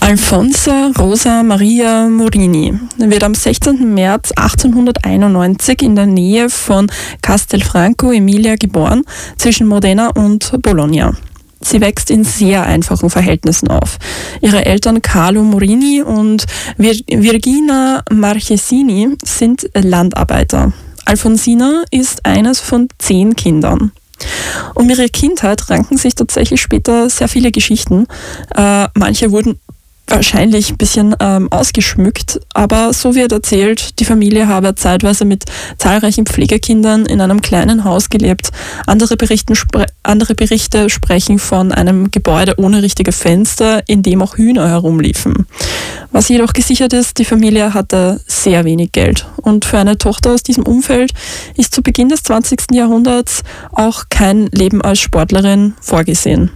Alfonsa Rosa Maria Morini wird am 16. März 1891 in der Nähe von Castelfranco Emilia geboren, zwischen Modena und Bologna. Sie wächst in sehr einfachen Verhältnissen auf. Ihre Eltern Carlo Morini und Virginia Marchesini sind Landarbeiter. Alfonsina ist eines von 10 Kindern. Um ihre Kindheit ranken sich tatsächlich später sehr viele Geschichten. Manche wurden wahrscheinlich ein bisschen ausgeschmückt, aber so wird erzählt, die Familie habe zeitweise mit zahlreichen Pflegekindern in einem kleinen Haus gelebt. Andere Berichte sprechen von einem Gebäude ohne richtige Fenster, in dem auch Hühner herumliefen. Was jedoch gesichert ist, die Familie hatte sehr wenig Geld. Und für eine Tochter aus diesem Umfeld ist zu Beginn des 20. Jahrhunderts auch kein Leben als Sportlerin vorgesehen.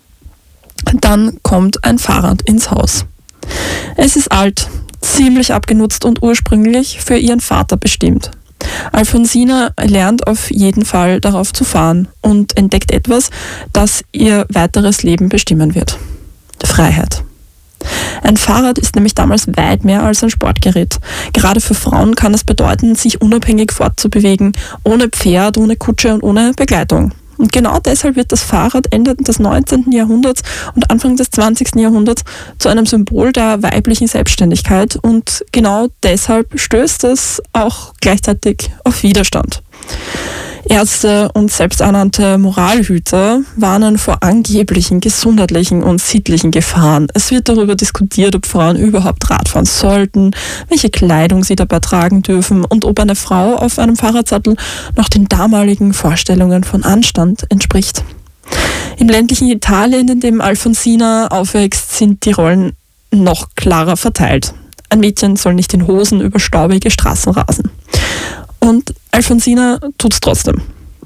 Dann kommt ein Fahrrad ins Haus. Es ist alt, ziemlich abgenutzt und ursprünglich für ihren Vater bestimmt. Alfonsina lernt auf jeden Fall darauf zu fahren und entdeckt etwas, das ihr weiteres Leben bestimmen wird. Freiheit. Ein Fahrrad ist nämlich damals weit mehr als ein Sportgerät. Gerade für Frauen kann es bedeuten, sich unabhängig fortzubewegen, ohne Pferd, ohne Kutsche und ohne Begleitung. Und genau deshalb wird das Fahrrad Ende des 19. Jahrhunderts und Anfang des 20. Jahrhunderts zu einem Symbol der weiblichen Selbstständigkeit und genau deshalb stößt es auch gleichzeitig auf Widerstand. Ärzte und selbsternannte Moralhüter warnen vor angeblichen gesundheitlichen und sittlichen Gefahren. Es wird darüber diskutiert, ob Frauen überhaupt Rad fahren sollten, welche Kleidung sie dabei tragen dürfen und ob eine Frau auf einem Fahrradsattel noch den damaligen Vorstellungen von Anstand entspricht. Im ländlichen Italien, in dem Alfonsina aufwächst, sind die Rollen noch klarer verteilt. Ein Mädchen soll nicht in Hosen über staubige Straßen rasen. Und Alfonsina tut es trotzdem.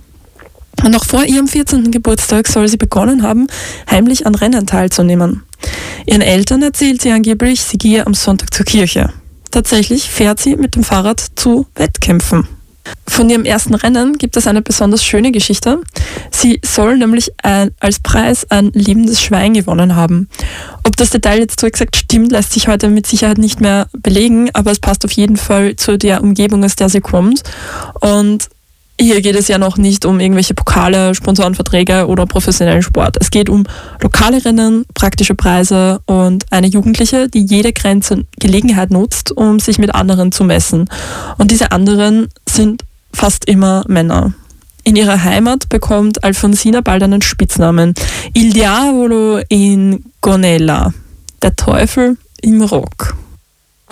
Und noch vor ihrem 14. Geburtstag soll sie begonnen haben, heimlich an Rennen teilzunehmen. Ihren Eltern erzählt sie angeblich, sie gehe am Sonntag zur Kirche. Tatsächlich fährt sie mit dem Fahrrad zu Wettkämpfen. Von ihrem ersten Rennen gibt es eine besonders schöne Geschichte. Sie soll nämlich als Preis ein lebendes Schwein gewonnen haben. Ob das Detail jetzt so exakt stimmt, lässt sich heute mit Sicherheit nicht mehr belegen, aber es passt auf jeden Fall zu der Umgebung, aus der sie kommt. Und hier geht es ja noch nicht um irgendwelche Pokale, Sponsorenverträge oder professionellen Sport. Es geht um lokale Rennen, praktische Preise und eine Jugendliche, die jede Gelegenheit nutzt, um sich mit anderen zu messen. Und diese anderen sind fast immer Männer. In ihrer Heimat bekommt Alfonsina bald einen Spitznamen: Il Diavolo in Gonella, der Teufel im Rock.